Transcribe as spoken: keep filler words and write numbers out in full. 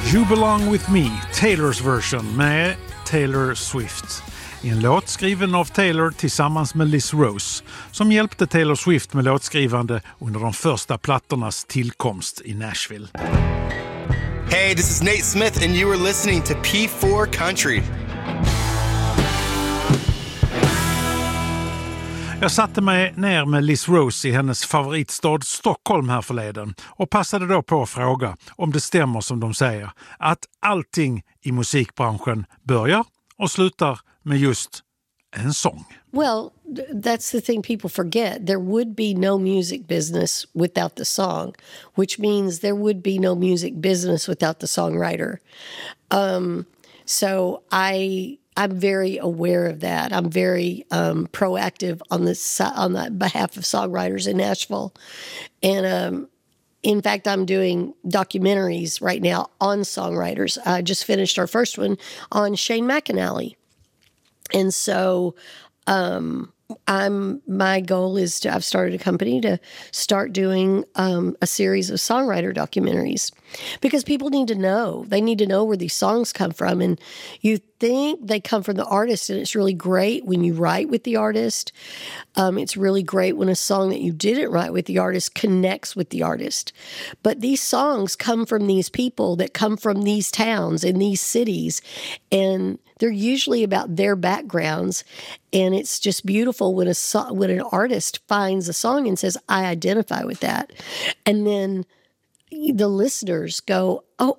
You Belong With Me, Taylors version med Taylor Swift. En låt skriven av Taylor tillsammans med Liz Rose, som hjälpte Taylor Swift med låtskrivande under de första plattornas tillkomst i Nashville. Hey, this is Nate Smith and you are listening to P four Country. Jag satte mig ner med Liz Rose i hennes favoritstad Stockholm här förleden och passade då på att fråga om det stämmer som de säger, att allting i musikbranschen börjar och slutar med just en sång. Well, that's the thing people forget. There would be no music business without the song, which means there would be no music business without the songwriter. Um, so I... I'm very aware of that. I'm very um, proactive on this on the behalf of songwriters in Nashville, and um, in fact, I'm doing documentaries right now on songwriters. I just finished our first one on Shane McAnally, and so um, I'm my goal is to. I've started a company to start doing um, a series of songwriter documentaries because people need to know. They need to know where these songs come from, and you think they come from the artist, and it's really great when you write with the artist. Um, it's really great when a song that you didn't write with the artist connects with the artist. But these songs come from these people that come from these towns and these cities, and they're usually about their backgrounds. And it's just beautiful when a so- when an artist finds a song and says, "I identify with that," and then the listeners go, "Oh,